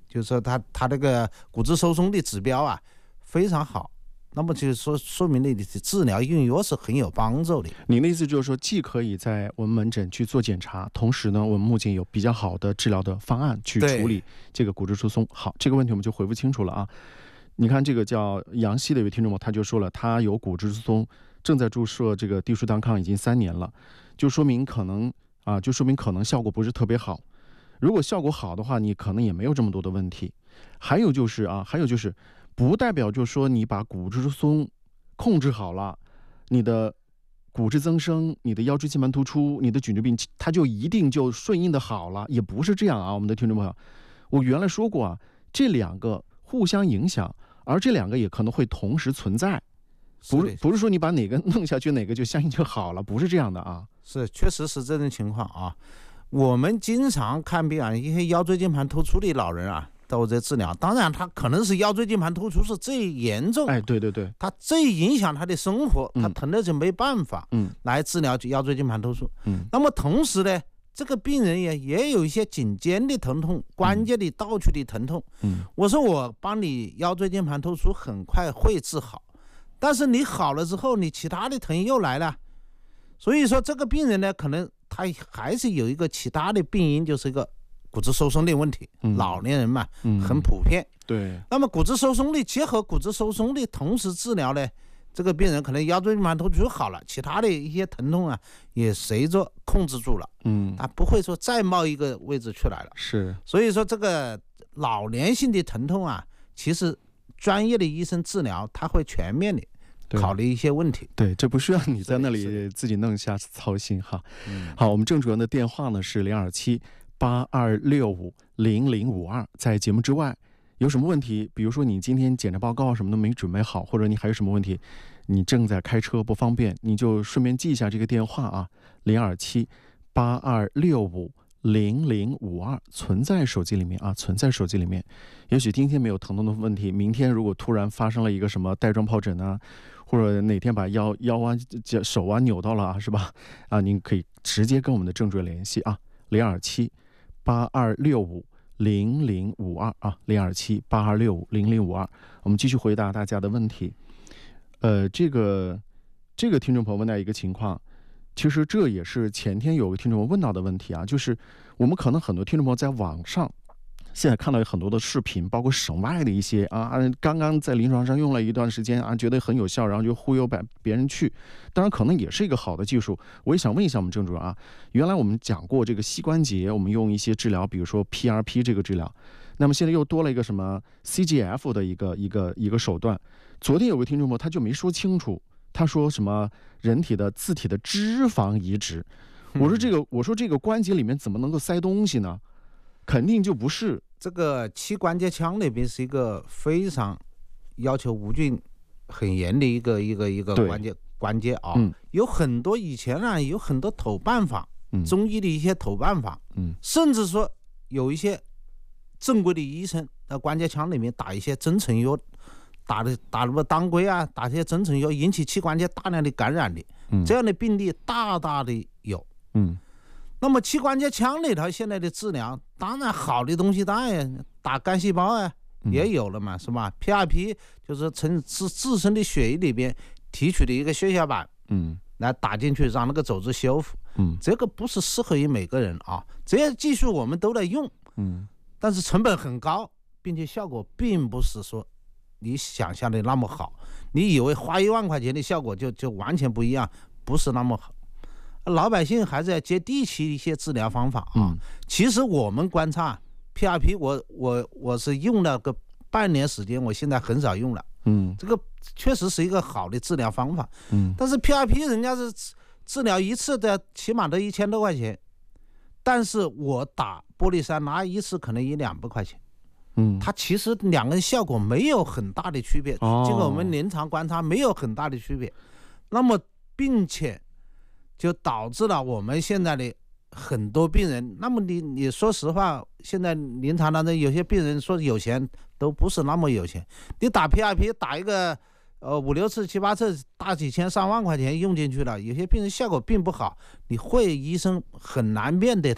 就是说他这个骨质疏松的指标啊非常好，那么就是说明你的治疗用药是很有帮助的。 您的意思就是说，既可以在我们门诊去做检查，同时呢，我们目前有比较好的治疗的方案去处理这个骨质疏松。好，这个问题我们就回复清楚了啊。你看这个叫杨希的一位听众他就说了，他有骨质疏松，正在注射这个地舒单抗已经3年了，就说明可能效果不是特别好。如果效果好的话，你可能也没有这么多的问题。还有就是不代表就是说你把骨质疏松控制好了，你的骨质增生、你的腰椎间盘突出、你的颈椎病，它就一定就顺应的好了，也不是这样啊，我们的听众朋友。我原来说过啊，这两个互相影响，而这两个也可能会同时存在，不是说你把哪个弄下去，哪个就相应就好了，不是这样的啊。 是，确实是这种情况啊。我们经常看病啊，一些腰椎间盘突出的老人啊，都在治疗。当然，他可能是腰椎间盘突出是最严重， 对， 他最影响他的生活，他疼的就没办法，来治疗腰椎间盘突出。那么同时呢，这个病人也有一些颈肩的疼痛、关节的倒曲的疼痛。我说我帮你腰椎间盘突出很快会治好，但是你好了之后，你其他的疼又来了。所以说这个病人呢，可能他还是有一个其他的病因，就是一个骨质疏松的问题。老年人嘛，很普遍。 对。 那么骨质疏松的结合骨质疏松的同时治疗呢，这个病人可能腰椎间盘突出好了，其他的一些疼痛啊也随着控制住了。他不会说再冒一个位置出来了。 是。 所以说这个老年性的疼痛啊，其实专业的医生治疗他会全面的考虑一些问题。 对，这不需要你在那里自己弄下操心哈。好，我们郑主任的电话呢是0278265052，在节目之外有什么问题，比如说你今天检查报告什么都没准备好，或者你还有什么问题，你正在开车不方便，你就顺便记一下这个电话啊，0278265052，存在手机里面啊，存在手机里面。也许今天没有疼痛的问题，明天如果突然发生了一个什么带状疱疹啊，或者哪天把腰啊、手啊扭到了啊，是吧？啊，您可以直接跟我们的郑主任联系啊，0278265052啊，0278265052。我们继续回答大家的问题。这个听众朋友问到一个情况。其实这也是前天有个听众问到的问题啊，就是我们可能很多听众朋友在网上现在看到有很多的视频，包括省外的一些刚刚在临床上用了一段时间啊，觉得很有效，然后就忽悠别人去，当然可能也是一个好的技术。我也想问一下我们郑主任啊，原来我们讲过这个膝关节，我们用一些治疗，比如说 PRP 这个治疗，那么现在又多了一个什么 CGF 的一个手段。昨天有个听众朋友他就没说清楚。他说什么人体的自体的脂肪移植，我说这个关节里面怎么能够塞东西呢？肯定就不是。 这个膝关节腔那边是一个非常要求无菌很严的一个关节啊。有很多以前啊有很多头办法，中医的一些头办法，甚至说有一些正规的医生在关节腔里面打一些增程药。打什么当归啊，打些增程药，引起膝关节大量的感染的，这样的病例大的有。那么膝关节腔里头现在的治疗，当然好的东西当然打干细胞啊，也有了嘛，是吧 ？PRP 就是从自身的血液里边提取的一个血小板，来打进去让那个组织修复。这个不是适合于每个人啊，这些技术我们都在用，但是成本很高，并且效果并不是说你想象的那么好，你以为花1万块钱的效果就完全不一样，不是那么好。老百姓还是要接地气一些治疗方法啊。其实我们观察 PRP， 我是用了个半年时间，我现在很少用了。这个确实是一个好的治疗方法。但是 PRP 人家是治疗一次的起码都1000多块钱，但是我打玻璃山拿一次可能100-200块钱。它其实两个人效果没有很大的区别，经过我们临床观察没有很大的区别。那么并且就导致了我们现在的很多病人，那么你说实话，现在临床当中有些病人说有钱都不是那么有钱，你打 PRP 打一个5-6次7-8次大几千上万块钱用进去了，有些病人效果并不好，你会医生很难面对他。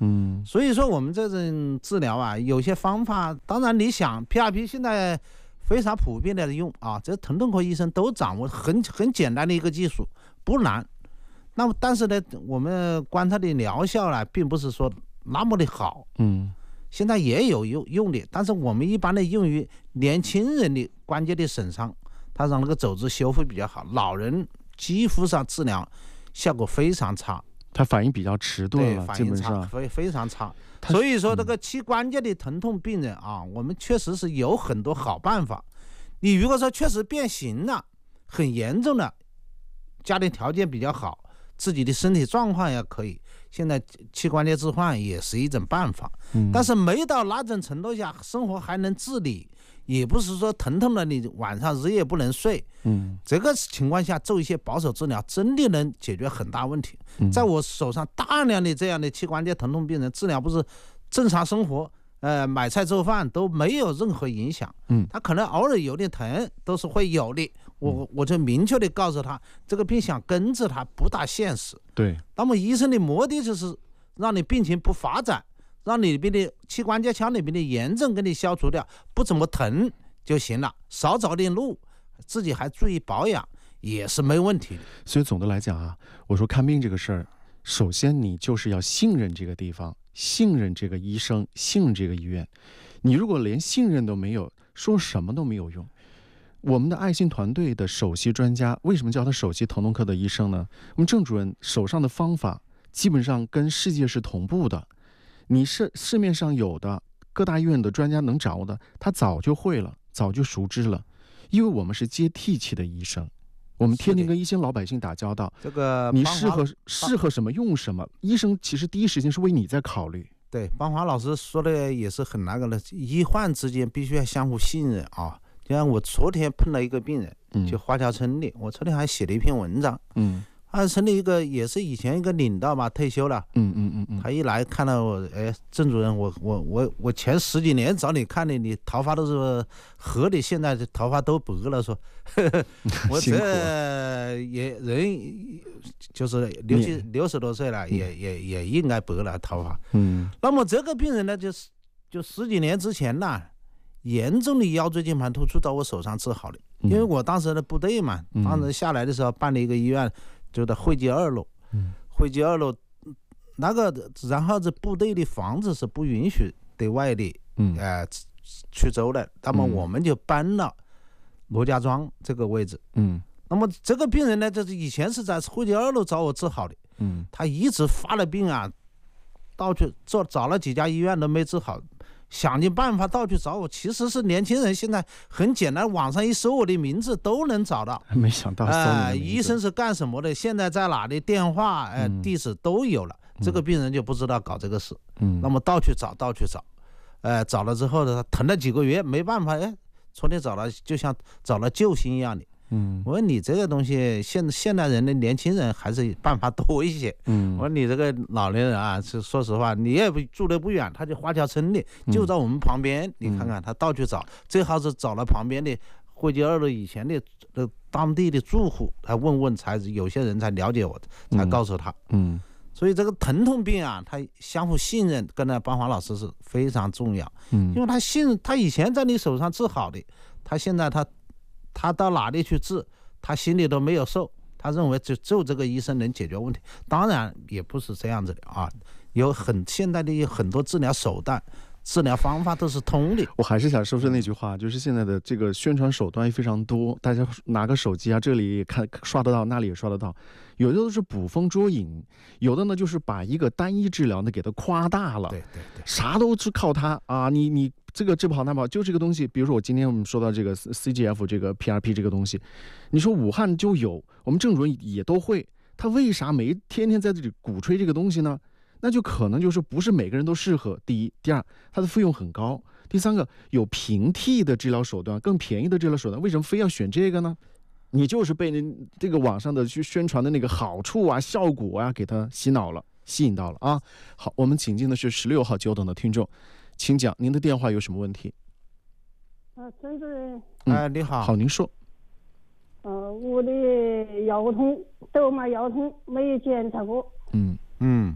所以说我们这种治疗啊，有些方法，当然你想 PRP 现在非常普遍的用啊，这疼痛科医生都掌握很简单的一个技术，不难。那么但是呢，我们观察的疗效呢，并不是说那么的好。现在也有用的，但是我们一般的用于年轻人的关节的损伤，它让那个组织修复比较好。老人肌肤上治疗效果非常差， 它反应比较迟钝了，基本上非常差。所以说这个膝关节的疼痛病人啊，我们确实是有很多好办法。你如果说确实变形了，很严重了，家庭条件比较好，自己的身体状况也可以，现在膝关节置换也是一种办法。但是没到那种程度下，生活还能自理，也不是说疼痛了你晚上日夜不能睡。这个情况下做一些保守治疗，真的能解决很大问题。在我手上大量的这样的膝关节疼痛病人，治疗不是正常生活，买菜做饭都没有任何影响。他可能偶尔有点疼都是会有的，我就明确的告诉他，这个病想根治它不大现实。 对， 那么医生的目的就是让你病情不发展，让你里边的膝关节腔里边的炎症给你消除掉，不怎么疼就行了，少走点路，自己还注意保养也是没问题的。 所以总的来讲啊，我说看病这个事儿，首先你就是要信任这个地方，信任这个医生，信任这个医院。你如果连信任都没有，说什么都没有用。我们的爱心团队的首席专家，为什么叫他首席疼痛科的医生呢？我们郑主任手上的方法基本上跟世界是同步的，你是市面上有的各大医院的专家能掌握的，他早就会了，早就熟知了。因为我们是接地气的医生，我们天天跟一些老百姓打交道， 这个你适合什么用什么，医生其实第一时间是为你在考虑。 对，邦华老师说的也是很那个的，医患之间必须要相互信任啊。就像我昨天碰到一个病人，就华侨村的，我昨天还写了一篇文章。华侨村的一个也是以前一个领导吧，退休了。他一来看到我，郑主任，我前10几年找你看的，你头发都是黑的，现在头发都白了，说我这也人就是60多岁了，也应该白了头发。那么这个病人呢，就10几年之前呢，严重的腰椎间盘突出到我手上治好的。因为我当时的部队嘛，当时下来的时候办了一个医院，就在汇集2路。汇集2路那个，然后这部队的房子是不允许对外的去租的，那么我们就搬了罗家庄这个位置。那么这个病人呢，就是以前是在汇集2路找我治好的。他一直发了病啊，到处找了几家医院都没治好，想尽办法到处找我。其实是年轻人现在很简单，网上一搜我的名字都能找到。 没想到医生是干什么的，现在在哪里，电话地址都有了。这个病人就不知道搞这个事。那么到处找，找了之后呢，他疼了几个月没办法，昨天找了就像找了救星一样的。我说你这个东西现代人的年轻人还是办法多一些。我说你这个老年人啊，是说实话，你也不住得不远，他就华侨村的，就在我们旁边。你看看他到处找，最好是找了旁边的汇集2路以前的当地的住户，他问才有些人才了解我，才告诉他。所以这个疼痛病啊，他相互信任跟那邦华老师是非常重要。因为他以前在你手上治好的，他现在他到哪里去治，他心里都没有数，他认为就这个医生能解决问题。当然也不是这样子的啊，现在的有很多治疗手段、治疗方法都是通的。 我还是想说那句话，就是现在的这个宣传手段也非常多，大家拿个手机啊，这里也刷得到，那里也刷得到，有的都是捕风捉影，有的呢就是把一个单一治疗呢给它夸大了。 对， 啥都是靠它啊，你这个治不好那不好，就这个东西。比如说我们说到这个 CGF 这个 PRP 这个东西，你说武汉就有，我们郑主任也都会，他为啥没天天在这里鼓吹这个东西呢？那就可能就是不是每个人都适合。第一，第二，它的费用很高。第三个，有平替的治疗手段，更便宜的治疗手段，为什么非要选这个呢？你就是被这个网上的去宣传的那个好处啊、效果啊，给他吸引到了啊。好，我们请进的是16号久等的听众，请讲，您的电话有什么问题？ 郑主任。 你好。 好，您说。 我的腰痛，动脉腰痛没有检查过。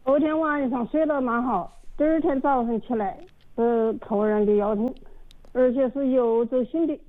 昨天晚上睡得蛮好，第二天早上起来突然的腰痛，而且是游走性的。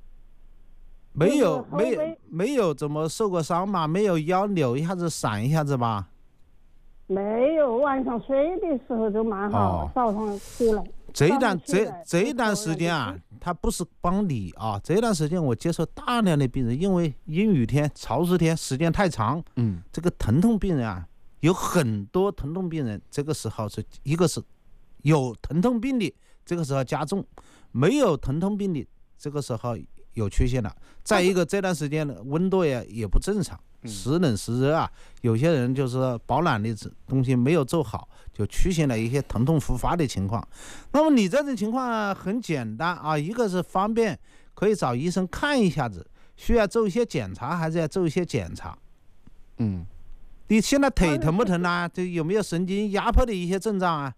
没有怎么受过伤吗？没有腰扭一下子闪一下子吧？ 没有，晚上睡的时候就蛮好，早上起来。这一段时间啊，它不是帮你啊，这段时间我接受大量的病人，因为阴雨天、潮湿天时间太长，这个疼痛病人啊，有很多疼痛病人，这个时候是一个是有疼痛病的，这个时候加重；没有疼痛病的，这个时候有缺陷了。再一个，这段时间的温度也不正常，时冷时热啊，有些人就是保暖的东西没有做好，就出现了一些疼痛复发的情况。那么你这种情况很简单啊，一个是方便可以找医生看一下子，需要做一些检查还是要做一些检查。你现在腿疼不疼啊？这有没有神经压迫的一些症状啊？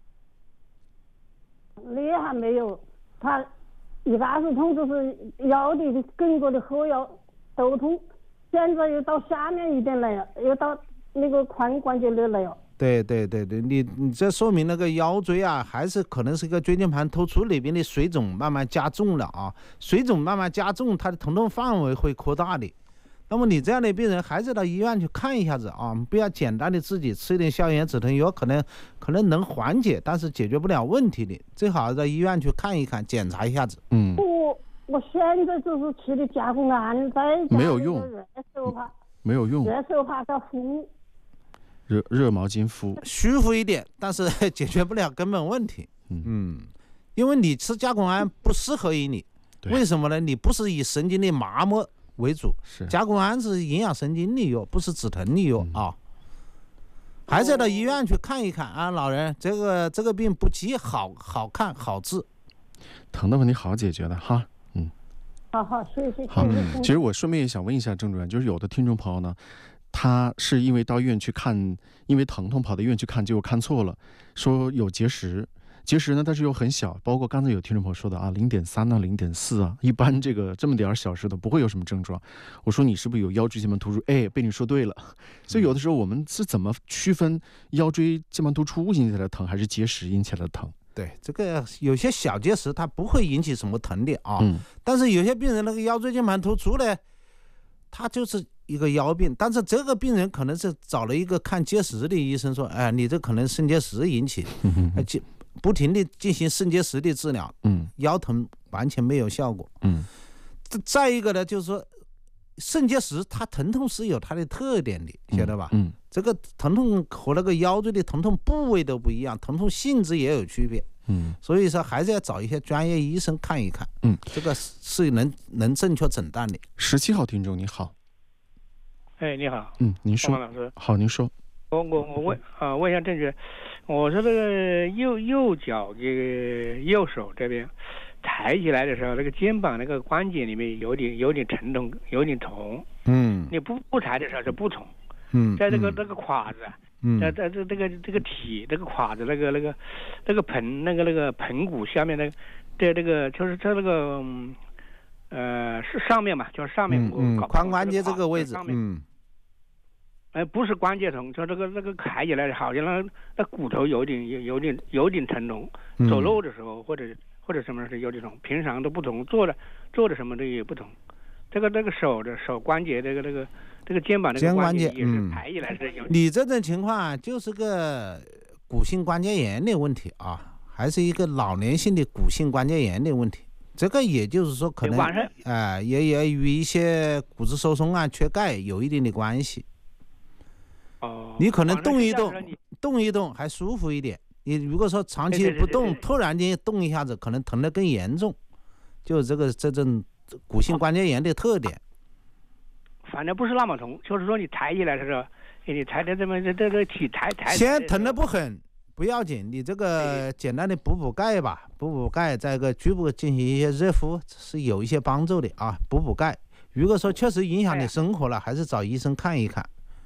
你还没有，他一开始痛就是腰的跟过的后腰都痛，现在又到下面一点来了，又到那个髋关节那来了。 对，你这说明那个腰椎啊，还是可能是一个椎间盘突出里边的水肿慢慢加重了啊，水肿慢慢加重，它的疼痛范围会扩大的。那么你这样的病人还是到医院去看一下子啊，不要简单的自己吃一点消炎止疼药，可能能缓解，但是解决不了问题的，最好到医院去看一看，检查一下子。 我现在就是吃的加工胺，在没有用，没有用， 热手帕在敷， 热毛巾敷， 舒服一点，但是解决不了根本问题。因为你吃加工胺不适合于你，为什么呢？你不是以神经的麻木为主，加工胺是营养神经的药，不是止疼的药啊。还是到医院去看一看啊，老人，这个病不急，好看好治， 疼的问题好解决的哈。 好，谢谢。 好，其实我顺便也想问一下郑主任，就是有的听众朋友呢，他是因为到医院去看，因为疼痛跑到医院去看，结果看错了，说有结石呢，但是又很小，包括刚才有听众朋友说的啊，0.3啊，0.4啊，一般这么点小石头不会有什么症状。我说你是不是有腰椎间盘突出？被你说对了。所以有的时候我们是怎么区分腰椎间盘突出引起来的疼，还是结石引起来的疼？ 对，这个有些小结石它不会引起什么疼的啊，但是有些病人那个腰椎间盘突出呢，他就是一个腰病，但是这个病人可能是找了一个看结石的医生说，你这可能肾结石引起的，不停的进行肾结石的治疗，腰疼完全没有效果。再一个呢，就是说肾结石它疼痛是有它的特点的，晓得吧？这个疼痛和那个腰椎的疼痛部位都不一样，疼痛性质也有区别。所以说还是要找一些专业医生看一看。这个是能正确诊断的。 17号听众你好。 你好。 您说。 老师。 好，您说。 我问一下郑主任，我说这个右脚这个右手这边抬起来的时候，那个肩膀那个关节里面有点沉痛，有点痛。你不抬的时候就不痛。在这个胯子，在这个体这个胯子那个盆骨下面这个就是这个是上面嘛，就是上面髋关节这个位置。 不是关节痛，就这个抬起来好像那骨头有点疼痛，走路的时候或者什么是有点痛，平常都不痛，做的什么的也不痛。这个手关节这个肩膀这个关节也是抬起来是有。 你这种情况就是个骨性关节炎的问题啊，还是一个老年性的骨性关节炎的问题。这个也就是说可能也与一些骨质疏松啊、缺钙有一定的关系。你可能动一动还舒服一点，你如果说长期不动，突然间动一下子，可能疼得更严重，就是这种骨性关节炎的特点。 反正不是那么痛，就是说你抬起来的时候，你抬的这体抬， 先疼得不狠不要紧，你这个简单的补钙吧，补钙，在个局部进行一些热敷是有一些帮助的啊，补钙。如果说确实影响你生活了，还是找医生看一看。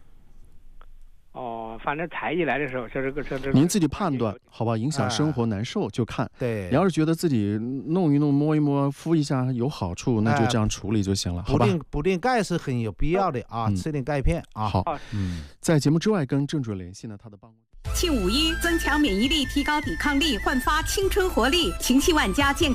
反正抬起来的时候， 您自己判断，好吧？影响生活难受就看。 对， 你要是觉得自己弄一弄、摸一摸、敷一下有好处，那就这样处理就行了，好吧？ 补点钙是很有必要的啊，吃点钙片啊。 好，在节目之外跟郑主任联系呢，他的办公。 庆5·1，增强免疫力，提高抵抗力，焕发青春活力。情系万家健康